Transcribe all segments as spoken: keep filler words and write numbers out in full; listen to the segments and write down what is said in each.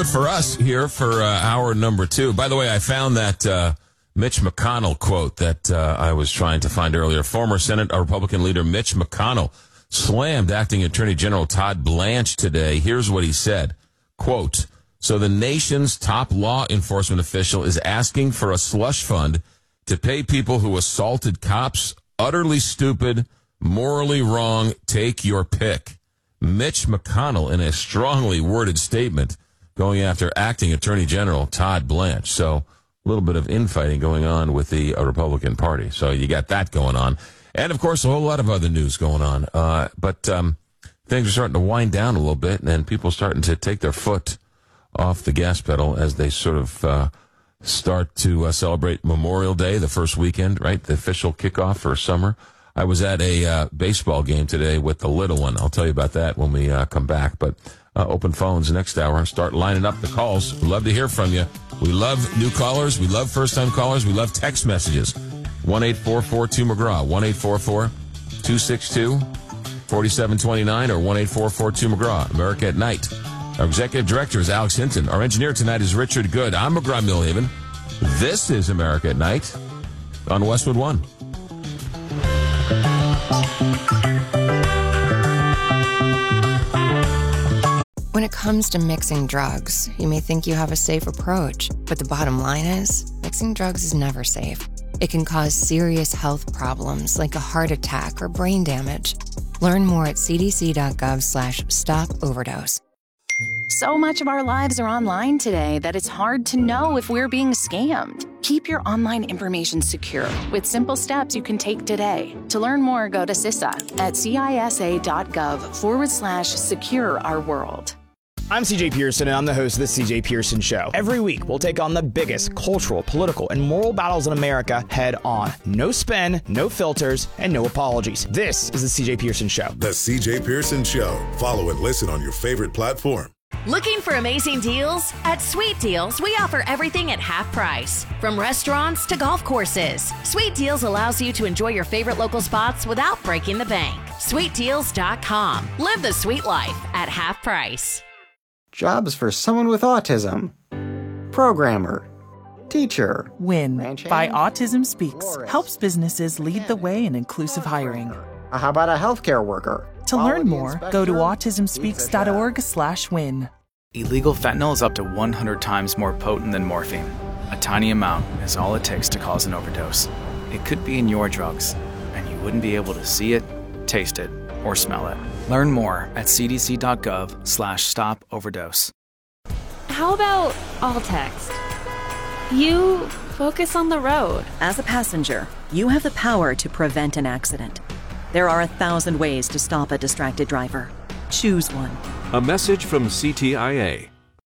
it for us here for uh, hour number two. By the way, I found that uh, Mitch McConnell quote that uh, I was trying to find earlier. Former Senate Republican leader Mitch McConnell slammed acting Attorney General Todd Blanche today. Here's what he said, quote, "So the nation's top law enforcement official is asking for a slush fund to pay people who assaulted cops. Utterly stupid, morally wrong, take your pick." Mitch McConnell in a strongly worded statement going after acting Attorney General Todd Blanche. So a little bit of infighting going on with the uh, Republican Party. So you got that going on. And, of course, a whole lot of other news going on. Uh, but um, things are starting to wind down a little bit, and people starting to take their foot off the gas pedal as they sort of uh, start to uh, celebrate Memorial Day, the first weekend, right? The official kickoff for summer. I was at a uh, baseball game today with the little one. I'll tell you about that when we uh, come back. But uh, open phones next hour. Start lining up the calls. We'd love to hear from you. We love new callers. We love first-time callers. We love text messages. one eight four four two McGraw. one eight four four two six two four seven two nine or one eight four four two McGraw. America at Night. Our executive director is Alex Hinton. Our engineer tonight is Richard Good. I'm McGraw Millhaven. This is America at Night on Westwood One. When it comes to mixing drugs, you may think you have a safe approach, but the bottom line is, mixing drugs is never safe. It can cause serious health problems like a heart attack or brain damage. Learn more at cdc.gov slash stop overdose. So much of our lives are online today that it's hard to know if we're being scammed. Keep your online information secure with simple steps you can take today. To learn more, go to C I S A at cisa.gov forward slash secure our world. I'm C J Pearson, and I'm the host of The C J Pearson Show. Every week, we'll take on the biggest cultural, political, and moral battles in America head on. No spin, no filters, and no apologies. This is The C J Pearson Show. The C J Pearson Show. Follow and listen on your favorite platform. Looking for amazing deals? At Sweet Deals, we offer everything at half price. From restaurants to golf courses, Sweet Deals allows you to enjoy your favorite local spots without breaking the bank. sweet deals dot com. Live the sweet life at half price. Jobs for someone with autism. Programmer. Teacher. WIN by Autism Speaks helps businesses lead the way in inclusive hiring. How about a healthcare worker? To learn more, go to autism speaks dot org slash win. Illegal fentanyl is up to one hundred times more potent than morphine. A tiny amount is all it takes to cause an overdose. It could be in your drugs, and you wouldn't be able to see it, taste it, or smell it. Learn more at cdc.gov slash stop overdose. How about all text? You focus on the road. As a passenger, you have the power to prevent an accident. There are a thousand ways to stop a distracted driver. Choose one. A message from C T I A.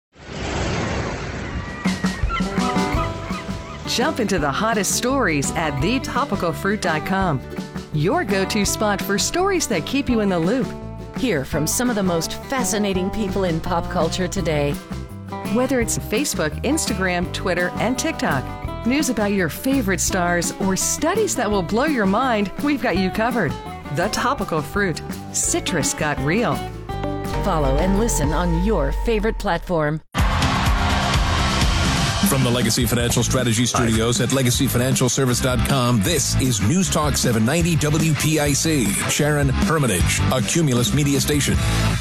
Jump into the hottest stories at the topical fruit dot com. Your go-to spot for stories that keep you in the loop. Hear from some of the most fascinating people in pop culture today. Whether it's Facebook, Instagram, Twitter, and TikTok, news about your favorite stars, or studies that will blow your mind, we've got you covered. The Topical Fruit. Citrus got real. Follow and listen on your favorite platform. From the Legacy Financial Strategy Studios at legacy financial service dot com, this is News Talk seven ninety W P I C. Sharon Hermitage, a Cumulus media station.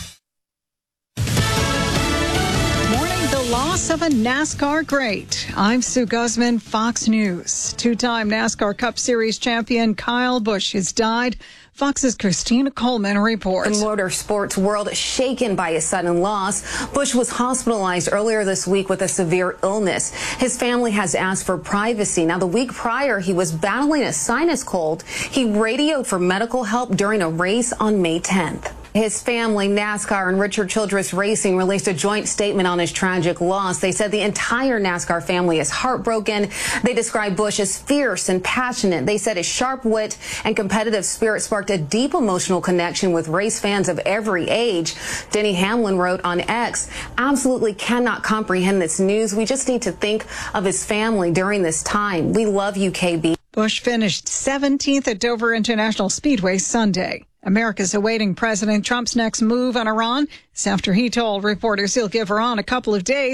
Loss of a NASCAR great. I'm Sue Guzman, Fox News. Two-time NASCAR Cup Series champion Kyle Busch has died. Fox's Christina Coleman reports. The motorsports world shaken by his sudden loss. Busch was hospitalized earlier this week with a severe illness. His family has asked for privacy. Now, the week prior, he was battling a sinus cold. He radioed for medical help during a race on May tenth. His family, NASCAR, and Richard Childress Racing released a joint statement on his tragic loss. They said the entire NASCAR family is heartbroken. They described Busch as fierce and passionate. They said his sharp wit and competitive spirit sparked a deep emotional connection with race fans of every age. Denny Hamlin wrote on X, "Absolutely cannot comprehend this news. We just need to think of his family during this time. We love you, K B." Busch finished seventeenth at Dover International Speedway Sunday. America's awaiting President Trump's next move on Iran. It's after he told reporters he'll give Iran a couple of days